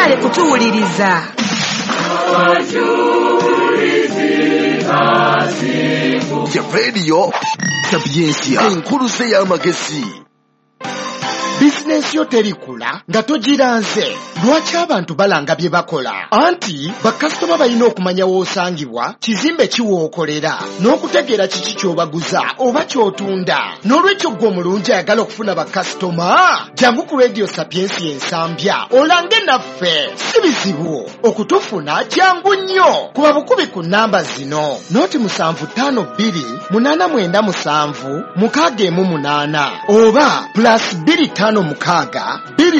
mwebale kutuwuliriza. Ya radio Sapiensia enkuluze y'amagezi. Bizinensi yo terikula nga togiranze. Lwaki abantu balanga bye bakola? Anti bakasitoma balina okumanya w'osangibwa, kizimbe kiwookolera, n'okutegeera kiki ky'obaguza oba ky'otunda. N'olwekyo gwe omulungi ayagala okufuna bakasitoma, jangu ku Radio Sapiensia ensambya olange naffe. Si bizibu okutufuna, jangu nnyo. Kuba bukubi ku namba zino: 078997 oba +25 mukaaga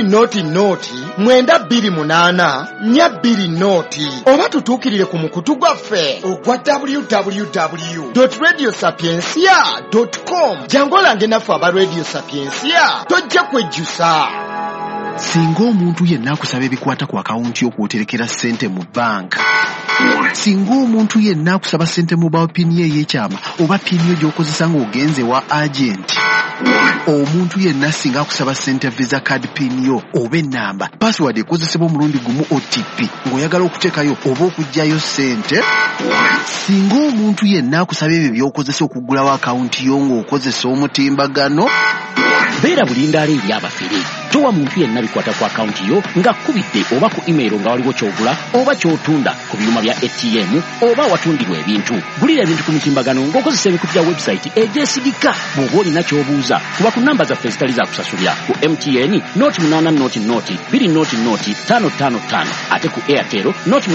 2 oba tutuukirire ku mukutu gwaffe ogwa www.radiosapiensia.com. jangu olange naffe aba Radio Sapiensia tojja kwejjusa. Singa omuntu yenna akusaba ebikwata ku akawunti yo kw'oterekera ssente mu banka, singa omuntu yenna akusaba ssente mu pini ye ey'ekyama oba pini yo gy'okozesa ng'ogenze wa agenti, omuntu yenna singa akusaba ssente visa card pini yo oba ennamba password ekozesebwa omulundi gumu OTP ng'oyagala okuteekayo oba okuggyayo ssente, singa omuntu yenna akusaba ebyo by'okozesa okuggulawo akawunti yo ng'okozesa omutimbagano, beera bulindaala eri abafere. Towa muntu yenna bikwata ku akawunti yo nga kubidde oba ku email nga waliwo ky'ogula oba ky'otunda ku byuma bya ATM oba watundirwa ebintu. Gulira ebintu ku mutimbagano ng'okozesa ebikutu bya website egyesigika. Bw'oba olina ky'obuuza kuba ku namba zaffe ezitali za kusasulira ku MTN 0800-555 ate ku Airtel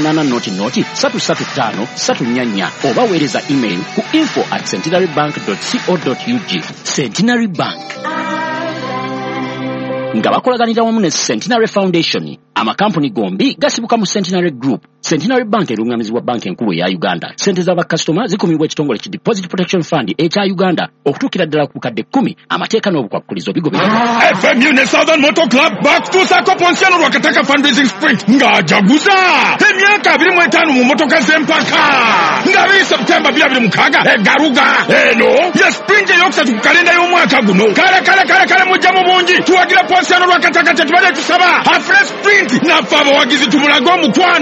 0800-335-344 oba weereza email ku info@centenarybank.co.ug. Centenary Bank nga bakolaganira wamu ne Centenary Foundation, amakampuni gombi gasibuka mu Centenary Group. Centenary Bank erungamizibwa banka enkulu eya Uganda. Sente z'abakasitoma zikumibwa ekitongole ki Deposit Protection Fund ekya Uganda okutuukira ddala ku bukadde 10. Amateeka n'obukwakkulizo bigobererwa. FMU ne Southern Motor Club bakutuusa ko Ponsiano Rwakataka fundraising sprint ng'ajaguza emyaka 25 mu motoka z'empaka nga biri September 26 egaruga eno ya sprint eyokusatu ku kalenda y'omwaka guno. Kale mujja mu bungi tuwagira Ponsiano Rwakataka tetubadde tusaba afre sprint naffe abawagizi tumulaga omukwano.